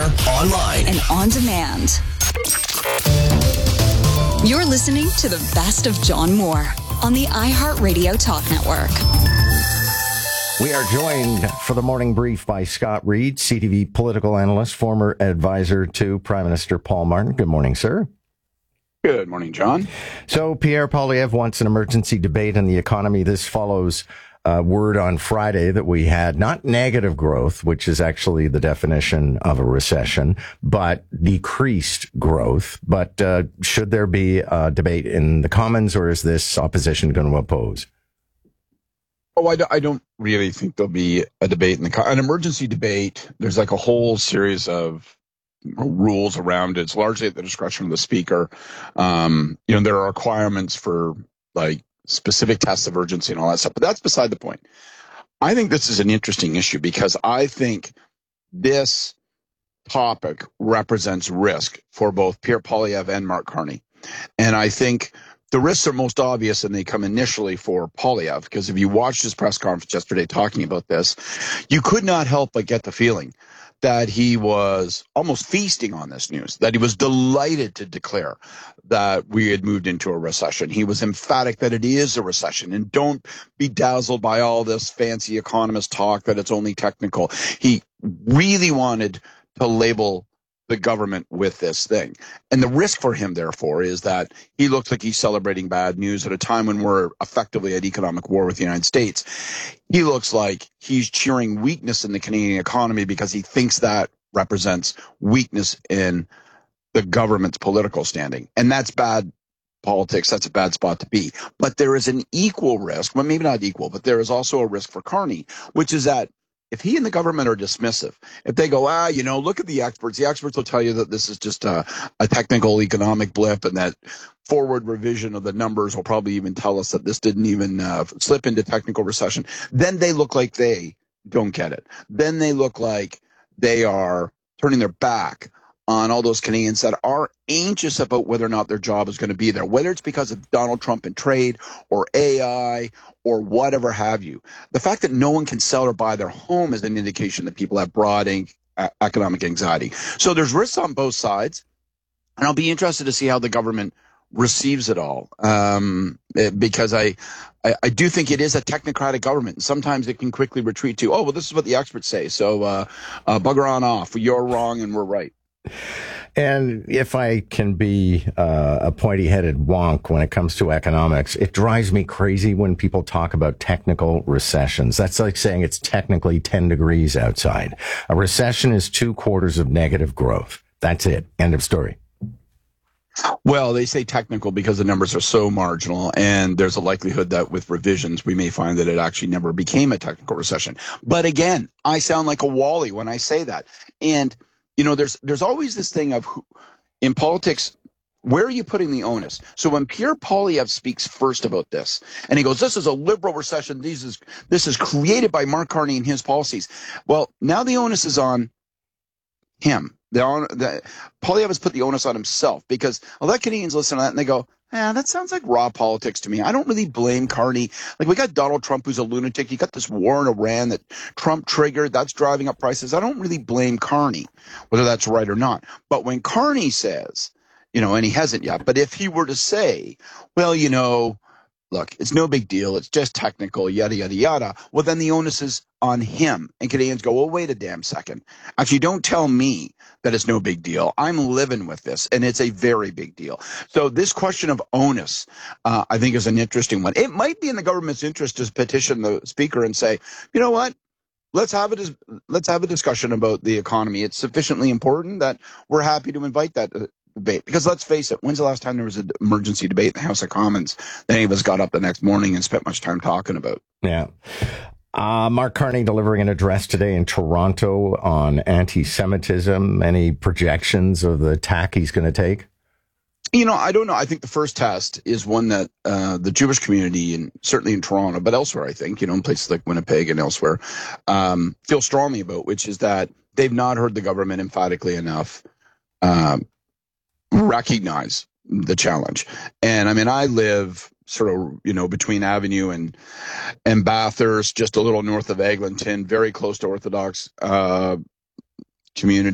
air, online, and on demand. You're listening to the best of John Moore on the iHeartRadio Talk Network. We are joined for the morning brief by Scott Reid, CTV political analyst, former advisor to Prime Minister Paul Martin. Good morning, sir. Good morning, John. So Pierre Poilievre wants an emergency debate on the economy. This follows word on Friday that we had not negative growth, which is actually the definition of a recession, but decreased growth. But should there be a debate in the Commons, or is this opposition going to oppose? Oh, I don't really think there'll be a debate an emergency debate. There's like a whole series of rules around it. It's largely at the discretion of the speaker. There are requirements for like specific tests of urgency and all that stuff, but that's beside the point. I think this is an interesting issue because I think this topic represents risk for both Pierre Poilievre and Mark Carney. And I think the risks are most obvious, and they come initially for Poilievre, because if you watched his press conference yesterday talking about this, you could not help but get the feeling that he was almost feasting on this news, that he was delighted to declare that we had moved into a recession. He was emphatic that it is a recession, and don't be dazzled by all this fancy economist talk that it's only technical. He really wanted to label the government with this thing. And the risk for him, therefore, is that he looks like he's celebrating bad news at a time when we're effectively at economic war with the United States. He looks like he's cheering weakness in the Canadian economy because he thinks that represents weakness in the government's political standing. And that's bad politics. That's a bad spot to be. But there is an equal risk, well, maybe not equal, but there is also a risk for Carney, which is that if he and the government are dismissive, if they go, look at the experts will tell you that this is just a technical economic blip, and that forward revision of the numbers will probably even tell us that this didn't even slip into technical recession, then they look like they don't get it. Then they look like they are turning their back on all those Canadians that are anxious about whether or not their job is going to be there, whether it's because of Donald Trump and trade or AI or whatever have you. The fact that no one can sell or buy their home is an indication that people have broad economic anxiety. So there's risks on both sides, and I'll be interested to see how the government receives it all, because I do think it is a technocratic government. Sometimes it can quickly retreat to, this is what the experts say, so bugger on off. You're wrong and we're right. And if I can be a pointy-headed wonk when it comes to economics, it drives me crazy when people talk about technical recessions. That's like saying it's technically 10 degrees outside. A recession is 2 quarters of negative growth. That's it. End of story. Well, they say technical because the numbers are so marginal, and there's a likelihood that with revisions, we may find that it actually never became a technical recession. But again, I sound like a Wally when I say that. And there's always this thing of in politics, where are you putting the onus? So when Pierre Poilievre speaks first about this, and he goes, this is a liberal recession, this is created by Mark Carney and his policies. Well, now the onus is on him. Poilievre has put the onus on himself, because a lot of Canadians listen to that and they go, that sounds like raw politics to me. I don't really blame Carney. Like, we got Donald Trump, who's a lunatic. You got this war in Iran that Trump triggered. That's driving up prices. I don't really blame Carney, whether that's right or not. But when Carney says, and he hasn't yet, but if he were to say, look, it's no big deal, it's just technical, yada, yada, yada, well, then the onus is on him. And Canadians go, well, wait a damn second. Actually, don't tell me that it's no big deal. I'm living with this, and it's a very big deal. So this question of onus, I think, is an interesting one. It might be in the government's interest to petition the speaker and say, you know what? Let's have a discussion about the economy. It's sufficiently important that we're happy to invite that debate. Because let's face it, when's the last time there was an emergency debate in the House of Commons that any of us got up the next morning and spent much time talking about? Yeah. Mark Carney delivering an address today in Toronto on anti-Semitism. Any projections of the tack he's going to take? I don't know. I think the first test is one that the Jewish community, and certainly in Toronto, but elsewhere, I think, in places like Winnipeg and elsewhere, feel strongly about, which is that they've not heard the government emphatically enough recognize the challenge. And I mean, I live sort of, between Avenue and Bathurst, just a little north of Eglinton, very close to Orthodox community.